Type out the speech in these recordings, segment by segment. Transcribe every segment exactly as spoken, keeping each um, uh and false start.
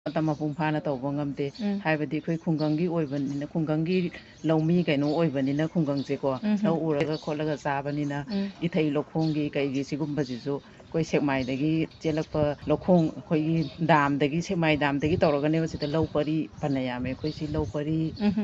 ꯃꯇꯝ ꯃꯄꯨꯡ ꯐꯥꯅ ꯇꯧꯕ ꯉꯝꯗꯦ ꯍꯥꯏꯕꯗꯤ ꯑꯩꯈꯣꯏ ꯈꯨꯡꯒꯪꯒꯤ ꯑꯣꯏꯕꯅꯤꯅ ꯈꯨꯡꯒꯪꯒꯤ ꯂꯧꯃꯤ ꯀꯩꯅꯣ ꯑꯣꯏꯕꯅꯤꯅ ꯈꯨꯡꯒꯪꯁꯦꯀꯣ ꯂꯧ ꯎꯔꯒ ꯈꯣꯠꯂꯒ ꯆꯥꯕꯅꯤꯅ ꯏꯊꯩ ꯂꯧꯈꯣꯡꯒꯤ ꯀꯩꯒꯤ ꯁꯤꯒꯨꯝꯕꯁꯤꯁꯨ ꯑꯩꯈꯣꯏ ꯁꯦꯛꯃꯥꯏꯗꯒꯤ ꯆꯦꯜꯂꯛꯄ ꯂꯧꯈꯣꯡ ꯑꯩꯈꯣꯏꯒꯤ ꯗꯥꯝꯗꯒꯤ ꯁꯦꯛꯃꯥꯏ ꯗꯥꯝꯗꯒꯤ ꯇꯧꯔꯒꯅꯦꯕ ꯁꯤꯗ ꯂꯧ ꯄꯔꯤ ꯐꯅ ꯌꯥꯝꯃꯦ ꯑꯩꯈꯣꯏ ꯁꯤ ꯂꯧ ꯄꯔꯤ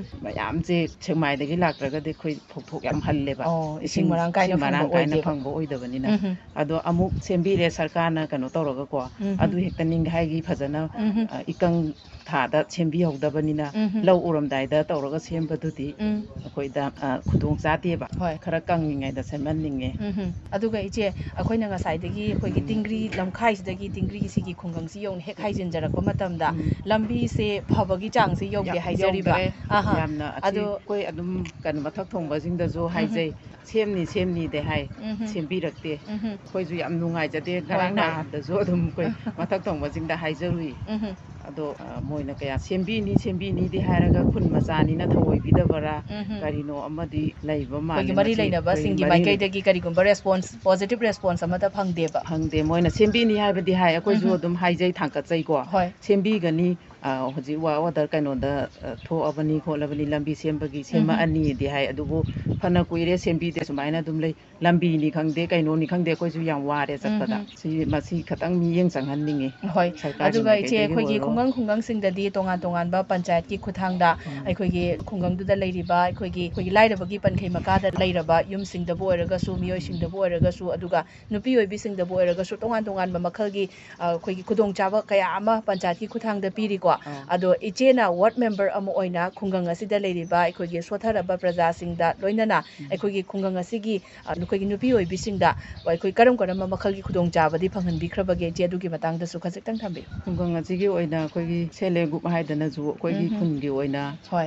ꯃꯌꯥꯝꯁꯦ ꯁꯦꯛꯃꯥꯏꯗꯒꯤ ꯂꯥꯛꯇ꯭ꯔꯒꯗꯤ ꯑꯩꯈꯣꯏ ꯐꯧꯊꯣꯛ ꯌꯥꯝ ꯍꯜꯂꯦꯕ ꯏꯁꯤꯡ ꯏꯁꯤꯡ ꯃꯔꯥꯡ ꯀꯥꯏꯅ ꯐꯪꯕ ꯑꯣꯏꯗꯕꯅꯤꯅ ꯑꯗꯣ ꯑꯃꯨꯛ ꯁꯦꯝꯕꯤꯔꯦ ꯁꯔꯀꯥꯔꯅ ꯀꯩꯅꯣ ꯇꯧꯔꯒꯀꯣ ꯑꯗꯨ ꯍꯦꯛꯇ ꯅꯤꯡꯈꯥꯏꯒꯤ ꯐꯖꯅ ꯏꯀꯪ ꯊꯥꯗ ꯁꯦꯝꯕꯤꯍꯧꯗꯕꯅꯤꯅ ꯂꯧ ꯎꯔꯝꯗꯥꯏꯗ ꯇꯧꯔꯒ ꯁꯦꯝꯕꯗꯨꯗꯤ ꯑꯩꯈꯣꯏꯗ ꯈꯨꯗꯣꯡ ꯆꯥꯗꯦꯕ ꯈꯔ ꯀꯪꯉꯤꯉꯩꯗ ꯁꯦꯝꯍꯟꯅꯤꯡꯉꯦ ꯑꯗꯨꯒ ꯏꯆꯦ ꯑꯩꯈꯣꯏꯅ ꯉꯁꯥꯏꯗꯒꯤ ꯑꯩꯈꯣꯏꯒꯤ ꯇꯤꯡꯒ꯭ꯔꯤ ꯂꯝꯈꯥꯏꯁꯤꯗꯒꯤ ꯇꯤꯡꯒ꯭ꯔꯤꯁꯤꯒꯤ ꯈꯨꯡꯒꯪꯁꯤ ꯌꯧꯅ ꯍꯦꯛ ꯍꯥꯏꯖꯤꯟꯖꯔꯛꯄ ꯃꯇꯝꯗ ꯂꯝꯕꯤꯁꯦ ꯐꯕꯒꯤ ꯆꯥꯡꯁꯦ ꯌꯧꯗꯦ ꯍꯥꯏꯖꯔꯤꯕ ꯌꯥꯝꯅ ꯑꯗꯣ ꯑꯩꯈꯣꯏ ꯑꯗꯨꯝ ꯀꯩꯅꯣ ꯃꯊꯛ ꯊꯣꯡꯕꯁꯤꯡꯗꯁꯨ ꯍꯥꯏꯖꯩ ꯁꯦꯝꯅꯤ ꯁꯦꯝꯅꯤꯗꯤ ꯍꯥꯏ ꯁꯦꯝꯕꯤꯔꯛꯇꯦ ꯑꯩꯈꯣꯏꯁꯨ ꯌꯥꯝ ꯅꯨꯡꯉꯥꯏꯖꯗꯦ ꯉꯔꯥꯡ ꯅꯍꯥꯟꯗꯁꯨ ꯑꯗꯨꯝ ꯑꯩꯈꯣꯏ ꯃꯊꯛ ꯊꯣꯡꯕꯁꯤꯡꯗ ꯍꯥꯏꯖꯔꯨꯏ ꯑꯗꯣ ꯃꯣꯏꯅ ꯀꯌꯥ ꯁꯦꯝꯕꯤꯅꯤ ꯁꯦꯝꯕꯤꯅꯤꯗꯤ ꯍꯥꯏꯔꯒ ꯈꯨꯟ ꯃꯆꯥꯅꯤꯅ ꯊꯧꯑꯣꯏꯕꯤꯗꯕꯔꯥ ꯀꯔꯤꯅꯣ ꯑꯃꯗꯤ ꯂꯩꯕ ꯃꯥꯜꯂꯦ ꯃꯔꯤ ꯂꯩꯅꯕꯁꯤꯡꯒꯤ ꯃꯥꯏꯀꯩꯗꯒꯤ ꯀꯔꯤꯒꯨꯝꯕ ꯔꯦꯁꯄꯣꯟꯁ ꯄꯣꯖꯤꯇꯤꯕ ꯔꯦꯁꯄꯣꯟꯁ ꯑꯃꯠꯇ ꯐꯪꯗꯦꯕ ꯐꯪꯗꯦ ꯃꯣꯏꯅ ꯁꯦꯝꯕꯤꯅꯤ ꯍꯥꯏꯕꯗꯤ ꯍꯥꯏ ꯑꯩꯈꯣꯏꯁꯨ ꯑꯗꯨꯝ ꯍꯥꯏꯖꯩ ꯊꯥꯡꯒꯠꯆꯩꯀꯣ ꯁꯦꯝꯕꯤꯒꯅꯤ ꯍꯧꯖꯤꯛ ꯋꯥꯔꯛ ꯑꯣꯔꯗꯔ ꯀꯩꯅꯣꯗ ꯊꯣꯛꯑꯕꯅꯤ ꯈꯣꯠꯂꯕꯅꯤ ꯂꯝꯕꯤ ꯁꯦꯝꯕꯒꯤ ꯁꯦꯝꯃꯛꯑꯅꯤꯗꯤ ꯍꯥꯏ ꯑꯗꯨꯕꯨ ꯐꯅ ꯀꯨꯏꯔꯦ ꯁꯦꯝꯕꯤꯗꯦ ꯁꯨꯃꯥꯏꯅ ꯑꯗꯨꯝ ꯂꯩ ꯂꯝꯕꯤꯅꯤ ꯈꯪꯗꯦ ꯀꯩꯅꯣꯅꯤ ꯈꯪꯗꯦ ꯑꯩꯈꯣꯏꯁꯨ ꯌꯥꯝ ꯋꯥꯔꯦ ꯆꯠꯄꯗ ꯁꯤ ꯃꯁꯤ ꯈꯇꯪ ꯃꯤꯠꯌꯦꯡ ꯆꯪꯍꯟꯅꯤꯡꯉꯤ ꯍꯣꯏ ꯑꯗꯨꯒ ꯏꯆꯦ ꯑꯩꯈꯣꯏꯒꯤ ꯈꯨꯡꯒꯪ ꯈꯨꯡꯒꯪꯁꯤꯡꯗꯗꯤ ꯇꯣꯉꯥꯟ ꯇꯣꯉꯥꯟꯕ ꯄꯟꯆꯥꯌꯠꯀꯤ ꯈꯨꯠꯊꯥꯡꯗ ꯑꯩꯈꯣꯏꯒꯤ ꯈꯨꯡꯒꯪꯗꯨꯗ ꯂꯩꯔꯤꯕ ꯑꯩꯈꯣꯏꯒꯤ ꯑꯩꯈꯣꯏꯒꯤ ꯂꯥꯏꯔꯕꯒꯤ ꯄꯟꯈꯩ ꯃꯈꯥꯗ ꯂꯩꯔꯕ ꯌꯨꯝꯁꯤꯡꯗꯕꯨ ꯑꯣꯏꯔꯒꯁꯨ ꯃꯤꯑꯣꯏꯁꯤꯡꯗꯕꯨ ꯑꯣꯏꯔꯒꯁꯨ ꯑꯗꯨꯒ ꯅꯨꯄꯤ ꯑꯣꯏꯕꯤꯁꯤꯡꯗꯕꯨ ꯑꯣꯏꯔꯒꯁꯨ ꯇꯣꯉꯥꯟ ꯇꯣꯉꯥꯟꯕ ꯃꯈꯜꯒꯤ ꯑꯩꯈꯣꯏꯒꯤ ꯈꯨꯗꯣꯡꯆꯥꯕ ꯀꯌా ꯑꯃ ꯄꯟꯆꯥꯌꯠꯀꯤ ꯈꯨꯠꯊꯥꯡꯗ ꯄꯤꯔꯤꯀꯣ ꯑꯗꯣ ꯏꯆꯦꯅ ꯋꯥꯔꯗ ꯃꯦꯝꯕꯔ ꯑꯃ ꯑꯣꯏꯅ ꯈꯨꯡꯒꯪ ꯑꯁꯤꯗ ꯂꯩꯔꯤꯕ ꯑꯩꯈꯣꯏꯒꯤ ꯁꯣꯠꯊꯔꯕ ꯄ꯭ꯔꯖꯥꯁꯤꯡꯗ ꯂꯣꯏꯅꯅ ꯑꯩꯈꯣꯏꯒꯤ ꯈꯨꯡꯒꯪ ꯑꯁꯤꯒꯤ ꯑꯩꯈꯣꯏꯒꯤ ꯅꯨꯄꯤ ꯑꯣꯏꯕꯤꯁꯤꯡꯗ ꯑꯩꯈꯣꯏ ꯀꯔꯝ ꯀꯔꯝꯕ ꯃꯈꯜꯒꯤ ꯈꯨꯗꯣꯡꯆꯥꯕꯗꯤ ꯐꯪꯍꯟꯕꯤꯈ꯭ꯔꯕꯒꯦ ꯏꯆꯦ ꯑꯗꯨꯒꯤ ꯃꯇꯥꯡꯗꯁꯨ ꯈꯖꯤꯛꯇꯪ ꯊꯝꯕꯤꯌꯨ ꯈꯨꯡꯒꯪ ꯑꯁꯤꯒꯤ ꯑꯣꯏꯅ ꯑꯩꯈꯣꯏꯒꯤ ꯁꯦꯜꯐ ꯍꯦꯜꯞ ꯒ꯭ꯔꯨꯞ ꯍꯥꯏꯗꯅꯁꯨ ꯑꯩꯈꯣꯏꯒꯤ ꯈꯨꯟꯒꯤ ꯑꯣꯏꯅ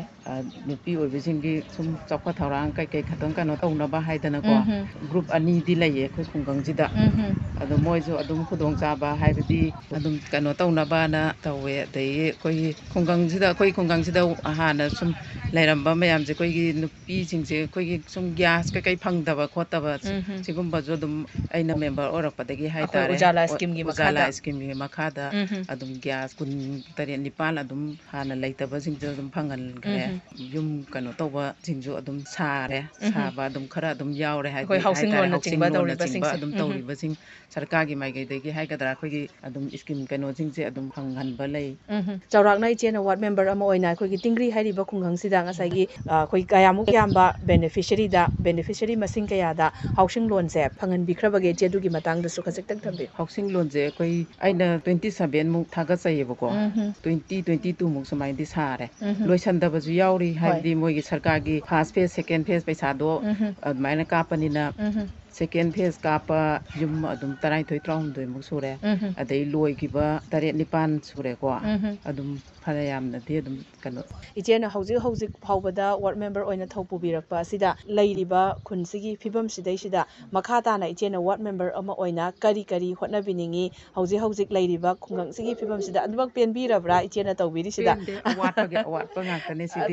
ꯅꯨꯄꯤ ꯑꯣꯏꯕꯤꯁꯤꯡꯒꯤ ꯁꯨꯝ ꯆꯥꯎꯈꯠ ꯊꯧꯔꯥꯡ ꯀꯩꯀꯩ ꯈꯇꯪ ꯀꯩꯅꯣ ꯇꯧꯅꯕ ꯍꯥꯏꯗꯅꯀꯣ ꯒ꯭ꯔꯨꯞ ꯑꯅꯤꯗꯤ ꯂꯩꯌꯦ ꯑꯩꯈꯣꯏ ꯈꯨꯡꯒꯪꯁꯤꯗ ꯑꯗꯣ ꯃꯣꯏꯁꯨ ꯑꯗꯨꯝ ꯈꯨꯗꯣꯡꯆꯥꯕ ꯍꯥꯏꯕꯗꯤ ꯑꯗꯨꯝ ꯀꯩꯅꯣ ꯇꯧꯅꯕꯅ ꯇꯧꯋꯦ ꯑꯗꯒꯤ ꯑꯩꯈꯣꯏꯒꯤ ꯈꯨꯡꯒꯪꯁꯤꯗ ꯑꯩꯈꯣꯏ ꯈꯨꯡꯒꯪꯁꯤꯗ ꯍꯥꯟꯅ ꯁꯨꯝ ꯂꯩꯔꯝꯕ ꯃꯌꯥꯝꯁꯦ ꯑꯩꯈꯣꯏꯒꯤ ꯅꯨꯄꯤꯁꯤꯡꯁꯦ ꯑꯩꯈꯣꯏꯒꯤ ꯁꯨꯝ ꯒ꯭ꯌꯥꯁ ꯀꯩꯀꯩ ꯐꯪꯗꯕ ꯈꯣꯠꯇꯕ ꯁꯤꯒꯨꯝꯕꯁꯨ ꯑꯗꯨꯝ ꯑꯩꯅ ꯃꯦꯝꯕꯔ ꯑꯣꯏꯔꯛꯄꯗꯒꯤ ꯍꯥꯏꯇꯥꯔꯦ ꯎꯖꯥꯂꯥ ꯏꯁꯀꯤꯝꯒꯤ ꯃꯈꯥꯗ ꯑꯗꯨꯝ ꯒ꯭ꯌꯥꯁ ꯀꯨꯟ ꯇꯔꯦꯠ ꯅꯤꯄꯥꯜ ꯑꯗꯨꯝ ꯍꯥꯟꯅ ꯂꯩꯇꯕꯁꯤꯡꯁꯨ ꯑꯗꯨꯝ ꯐꯪꯍꯟꯈ꯭ꯔꯦ ꯌꯨꯝ ꯀꯩꯅꯣ ꯇꯧꯕꯁꯤꯡꯁꯨ ꯑꯗꯨꯝ ꯁꯥꯔꯦ ꯁꯥꯕ ꯑꯗꯨꯝ ꯈꯔ ꯑꯗꯨꯝ ꯌꯥꯎꯔꯦ ꯍꯥꯏꯗꯤ ꯍꯥꯏꯇꯥꯔꯦ ꯍꯥꯎꯁꯤꯡ ꯂꯣꯟꯅꯆꯤꯡꯕ ꯑꯗꯨꯝ ꯇꯧꯔꯤꯕꯁꯤꯡ ꯁꯔꯀꯥꯔꯒꯤ ꯃꯥꯏꯀꯩꯗꯒꯤ ꯍꯥꯏꯒꯗ꯭ꯔꯥ ꯑꯩꯈꯣꯏꯒꯤ ꯑꯗꯨꯝ ꯏꯁꯀꯤꯝ ꯀꯩꯅꯣꯁꯤꯡꯁꯦ ꯑꯗꯨꯝ ꯐꯪꯍꯟꯕ ꯂꯩ ꯆꯥꯎꯔꯥꯛꯅ ꯏꯆꯦꯅ ꯋꯥꯔꯗ ꯃꯦꯝꯕꯔ ꯑꯃ ꯑꯣꯏꯅ ꯑꯩꯈꯣꯏꯒꯤ ꯇꯤꯡꯒ꯭ꯔꯤ ꯍꯥꯏꯔꯤꯕ ꯈꯨꯡꯒꯪꯁꯤꯗ ꯉꯁꯥꯏꯒꯤ ꯑꯩꯈꯣꯏ ꯀꯌꯥꯃꯨꯛ ꯌꯥꯝꯕ ꯕꯦꯅꯤꯐꯤꯁꯔꯤꯗ ꯕꯦꯅꯤꯐꯤꯁꯔꯤ ꯃꯁꯤꯡ ꯀꯌꯥꯗ ꯍꯥꯎꯁꯤꯡ ꯂꯣꯟꯁꯦ ꯐꯪꯍꯟꯕꯤꯈ꯭ꯔꯕꯒꯦ ꯏꯆꯦ ꯑꯗꯨꯒꯤ ꯃꯇꯥꯡꯗꯁꯨ ꯈꯖꯤꯛꯇꯪ ꯊꯝꯕꯤꯌꯨ ꯍꯥꯎꯁꯤꯡ ꯂꯣꯟꯁꯦ ꯑꯩꯈꯣꯏ ꯑꯩꯅ ꯇ꯭ꯋꯦꯟꯇꯤ ꯁꯚꯦꯟꯃꯨꯛ ꯊꯥꯒꯠꯆꯩꯌꯦꯕꯀꯣ ꯇ꯭ꯋꯦꯟꯇꯤ ꯇ꯭ꯋꯦꯟꯇꯤ ꯇꯨꯃꯨꯛ ꯁꯨꯃꯥꯏꯅꯗꯤ ꯁꯥꯔꯦ ꯂꯣꯏꯁꯟꯗꯕꯁꯨ ꯌꯥꯎꯔꯤ ꯍꯥꯏꯕꯗꯤ ꯃꯣꯏꯒꯤ ꯁꯔꯀꯥꯔꯒꯤ ꯐꯥꯔꯁ ꯐꯦꯖ ꯁꯦꯀꯦꯟ ꯐꯦꯖ ꯄꯩꯁꯥꯗꯣ ꯑꯗꯨꯃꯥꯏꯅ ꯀꯥꯞꯄꯅꯤꯅ ꯁꯦꯀꯦꯟ ꯐꯦꯖ ꯀꯥꯞꯄ ꯌꯨꯝ ꯑꯗꯨꯝ ꯇꯔꯥꯅꯤꯊꯣꯏ ꯇꯔꯥꯍꯨꯝꯗꯣꯏꯃꯨꯛ ꯁꯨꯔꯦ ꯑꯗꯩ ꯂꯣꯏꯈꯤꯕ ꯇꯔꯦꯠ ꯅꯤꯄꯥꯜ ꯁꯨꯔꯦꯀꯣ ꯑꯗꯨꯝ ꯐꯅ ꯌꯥꯝꯅꯗꯤ ꯑꯗꯨꯝ ꯀꯩꯅꯣ ꯏꯆꯦꯅ ꯍꯧꯖꯤꯛ ꯍꯧꯖꯤꯛ ꯐꯥꯎꯕꯗ ꯋꯥꯔꯗ ꯃꯦꯝꯕꯔ ꯑꯣꯏꯅ ꯊꯧ ꯄꯨꯕꯤꯔꯛꯄ ꯑꯁꯤꯗ ꯂꯩꯔꯤꯕ ꯈꯨꯟꯁꯤꯒꯤ ꯐꯤꯕꯝꯁꯤꯗꯩꯁꯤꯗ ꯃꯈꯥ ꯇꯥꯅ ꯏꯆꯦꯅ ꯋꯥꯔꯗ ꯃꯦꯝꯕꯔ ꯑꯃ ꯑꯣꯏꯅ ꯀꯔꯤ ꯀꯔꯤ ꯍꯣꯠꯅꯕꯤꯅꯤꯡꯉꯤ ꯍꯧꯖꯤꯛ ꯍꯧꯖꯤꯛ ꯂꯩꯔꯤꯕ ꯈꯨꯡꯒꯪꯁꯤꯒꯤ ꯐꯤꯕꯝꯁꯤꯗ ꯑꯗꯨꯃꯛ ꯄꯦꯟꯕꯤꯔꯕ꯭ꯔꯥ ꯏꯆꯦꯅ ꯇꯧꯕꯤꯔꯤꯁꯤꯗ ꯑꯋꯥꯠꯄꯒꯤ ꯑꯋꯥꯠꯄ ꯉꯥꯛꯇꯅꯦ ꯁꯤꯗꯤ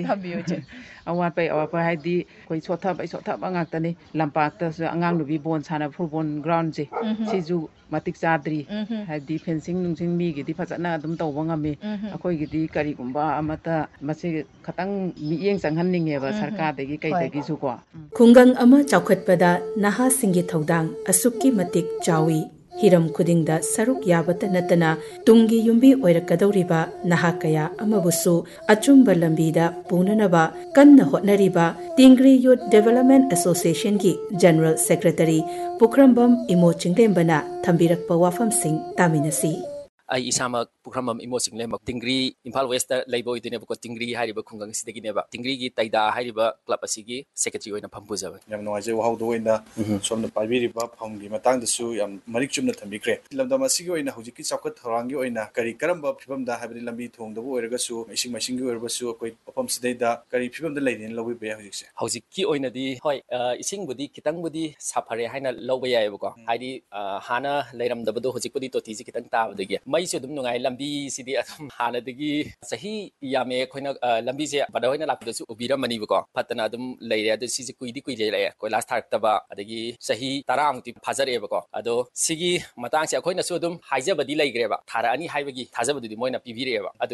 ꯑꯋꯥꯠꯄꯒꯤ ꯑꯋꯥꯠꯄ ꯍꯥꯏꯗꯤ ꯑꯩꯈꯣꯏ ꯁꯣꯠꯊꯕꯩ ꯁꯣꯠꯊꯕ ꯉꯥꯛꯇꯅꯤ ꯂꯝꯄꯥꯛꯇꯁꯨ ꯑꯉꯥꯡ ꯅꯨꯕꯤ ꯕꯣꯜ ꯁꯥꯟꯅꯕ ꯐꯨꯠꯕꯣꯜ ꯒ꯭ꯔꯥꯎꯟꯁꯦ ꯁꯤꯁꯨ ꯃꯇꯤꯛ ꯆꯥꯗ꯭ꯔꯤ ꯍꯥꯏꯕꯗꯤ ꯐꯦꯟꯁꯤꯡ ꯅꯨꯡꯁꯤꯡ ꯃꯤꯒꯤꯗꯤ ꯐꯖꯅ ꯑꯗꯨꯝ ꯇꯧꯕ ꯉꯝꯃꯤ ꯑꯩꯈꯣꯏꯒꯤꯗꯤ ꯀꯔꯤꯒꯨꯝꯕ ꯑꯃꯠꯇ ꯃꯁꯤ ꯈꯇꯪ ꯃꯤꯠꯌꯦꯡ ꯆꯪꯍꯟꯅꯤꯡꯉꯦꯕ ꯁꯔꯀꯥꯔꯗꯒꯤ ꯀꯩꯗꯒꯤꯁꯨꯀꯣ ꯈꯨꯡꯒꯪ ꯑꯃ ꯆꯥꯎꯈꯠꯄꯗ ꯅꯍꯥꯁꯤꯡꯒꯤ ꯊꯧꯗꯥꯡ ꯑꯁꯨꯛꯀꯤ ꯃꯇꯤꯛ ꯆꯥꯎꯏ ꯍꯤꯔꯝ ꯈꯨꯗꯤꯡꯗ ꯁꯔꯨꯛ ꯌꯥꯕꯇ ꯅꯠꯇꯅ ꯇꯨꯡꯒꯤ ꯌꯨꯝꯕꯤ ꯑꯣꯏꯔꯛꯀꯗꯧꯔꯤꯕ ꯅꯍꯥ ꯀꯌꯥ ꯑꯃꯕꯨꯁꯨ ꯑꯆꯨꯝꯕ ꯂꯝꯕꯤꯗ ꯄꯨꯅꯅꯕ ꯀꯟꯅ ꯍꯣꯠꯅꯔꯤꯕ ꯇꯤꯡꯒ꯭ꯔꯤ ꯌꯨꯠ ꯗꯦꯚꯦꯂꯞꯃꯦꯟ ꯑꯦꯁꯣꯁꯤꯌꯦꯁꯟꯒꯤ ꯖꯦꯅꯔꯦꯜ ꯁꯦꯀ꯭ꯔꯦꯇꯔꯤ ꯄꯨꯈ꯭ꯔꯝꯕꯝ ꯏꯃꯣ ꯆꯤꯡꯂꯦꯝꯕꯅ ꯊꯝꯕꯤꯔꯛꯄ ꯋꯥꯐꯝꯁꯤꯡ ꯇꯥꯃꯤꯟꯅꯁꯤ ꯑꯩ ꯏꯁꯥꯃꯛ ꯄꯨꯈ꯭ꯔꯝꯕꯝ ꯏꯃꯣ ꯆꯤꯡꯂꯦꯝꯕ ꯇꯤꯡꯒ꯭ꯔꯤ ꯏꯝꯐꯥꯜ ꯋꯦꯁꯇ ꯂꯩꯕ ꯑꯣꯏꯗꯣꯏꯅꯦꯕꯀꯣ ꯇꯤꯡꯒ꯭ꯔꯤ ꯍꯥꯏꯔꯤꯕ ꯈꯨꯡꯒꯪ ꯑꯁꯤꯗꯒꯤꯅꯦꯕ ꯇꯤꯡꯒ꯭ꯔꯤꯒꯤ ꯇꯩꯗꯥ ꯍꯥꯏꯔꯤꯕ ꯀ꯭ꯂꯕ ꯑꯁꯤꯒꯤ ꯁꯦꯀ꯭ꯔꯦꯇꯔꯤ ꯑꯣꯏꯅ ꯐꯝ ꯄꯨꯖꯕꯅꯤ ꯌꯥꯝ ꯅꯨꯡꯉꯥꯏꯖꯩ ꯋꯥꯍꯧꯗꯣ ꯑꯣꯏꯅ ꯁꯣꯝꯅ ꯄꯥꯏꯕꯤꯔꯤꯕ ꯐꯝꯒꯤ ꯃꯇꯥꯡꯗꯁꯨ ꯌꯥꯝ ꯃꯔꯤꯛ ꯆꯨꯝꯅ ꯊꯝꯕꯤꯈ꯭ꯔꯦ ꯂꯝꯗꯝ ꯑꯁꯤꯒꯤ ꯑꯣꯏꯅ ꯍꯧꯖꯤꯛꯀꯤ ꯆꯥꯎꯈꯠ ꯊꯧꯔꯥꯡꯒꯤ ꯑꯣꯏꯅ ꯀꯔꯤ ꯀꯔꯝꯕ ꯐꯤꯕꯝꯗ ꯍꯥꯏꯕꯗꯤ ꯂꯝꯕꯤ ꯊꯣꯡꯗꯕꯨ ꯑꯣꯏꯔꯒꯁꯨ ꯏꯁꯤꯡ ꯃꯥꯏꯁꯤꯡꯒꯤ ꯑꯣꯏꯔꯒꯁꯨ ꯑꯩꯈꯣꯏ ꯃꯐꯝꯁꯤꯗꯩꯗ ꯀꯔꯤ ꯐꯤꯕꯝꯗ ꯂꯩꯔꯤꯅ ꯂꯧꯕꯤꯕ ꯌꯥꯏ ꯍꯧꯖꯤꯛꯁꯦ ꯍꯧꯖꯤꯛꯀꯤ ꯑꯣꯏꯅꯗꯤ ꯍꯣꯏ ꯏꯁꯤꯡꯕꯨꯗꯤ ꯈꯤꯇꯪꯕꯨꯗꯤ ꯁꯥꯐꯔꯦ ꯍꯥꯏꯅ ꯂꯧꯕ ꯌꯥꯏꯑꯕꯀꯣ ꯍꯥꯏꯗꯤ ꯍꯥꯟꯅ ꯂꯩꯔꯝꯗꯕꯗꯣ ꯍꯧꯖꯤꯛꯄꯨꯗꯤ ꯇꯣꯇꯤꯁꯤ ꯈꯤꯇꯪ ꯇꯥꯕꯗꯒꯤ ꯃꯩꯁꯨ ꯑꯗꯨꯝ ꯅꯨꯡꯉꯥꯏ ꯂꯝꯕꯤꯁꯤꯗꯤ ꯑꯗꯨꯝ ꯍꯥꯟꯅꯗꯒꯤ ꯆꯍꯤ ꯌꯥꯝꯃꯦ ꯑꯩꯈꯣꯏꯅ ꯂꯝꯕꯤꯁꯦ ꯕꯗꯔ ꯍꯣꯏꯅ ꯂꯥꯛꯄꯗꯁꯨ ꯎꯕꯤꯔꯝꯃꯅꯤꯕꯀꯣ ꯐꯠꯇꯅ ꯑꯗꯨꯝ ꯂꯩꯔꯦ ꯑꯗꯨ ꯁꯤꯁꯦ ꯀꯨꯏꯗꯤ ꯀꯨꯏꯔꯛꯑꯦ ꯀꯣꯏꯂꯥꯁ ꯊꯥꯔꯛꯇꯕ ꯑꯗꯒꯤ ꯆꯍꯤ ꯇꯔꯥꯃꯨꯛꯇꯤ ꯐꯥꯖꯔꯛꯑꯦꯕꯀꯣ ꯑꯗꯣ ꯁꯤꯒꯤ ꯃꯇꯥꯡꯁꯦ ꯑꯩꯈꯣꯏꯅꯁꯨ ꯑꯗꯨꯝ ꯍꯥꯏꯖꯕꯗꯤ ꯂꯩꯈ꯭ꯔꯦꯕ ꯊꯥꯔꯛꯑꯅꯤ ꯍꯥꯏꯕꯒꯤ ꯊꯥꯖꯕꯗꯨꯗꯤ ꯃꯣꯏꯅ ꯄꯤꯕꯤꯔꯛꯑꯦꯕ ꯑꯗꯨ